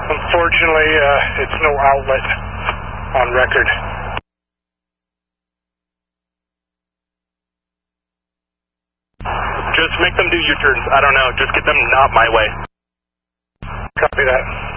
Unfortunately, it's no outlet on record. Just make them do U-turns. I don't know. Just get them not my way. Copy that.